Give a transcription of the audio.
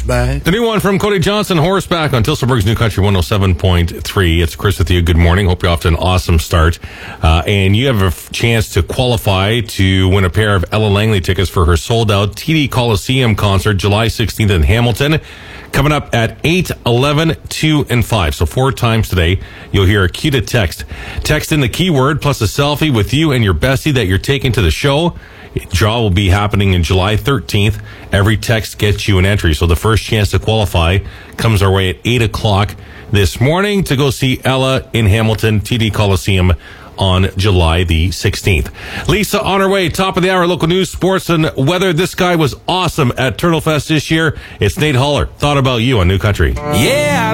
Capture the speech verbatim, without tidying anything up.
horseback. The new one from Cody Johnson, Horseback, on Tilsonburg's New Country one oh seven point three. It's Chris with you. Good morning. Hope you're off to an awesome start. Uh, and you have a f- chance to qualify to win a pair of Ella Langley tickets for her sold-out T D Coliseum concert July sixteenth in Hamilton. Coming up at eight, eleven, two, and five. So four times today, you'll hear a cue to text. Text in the keyword plus a selfie with you and your bestie that you're taking to the show. Draw will be happening in July thirteenth. Every text gets you an entry. So the first chance to qualify comes our way at eight o'clock this morning to go see Ella in Hamilton, T D Coliseum, on July the sixteenth. Lisa, on her way, top of the hour, local news, sports, and weather. This guy was awesome at Turtle Fest this year. It's Nate Haller. Thought about you on New Country. Yeah.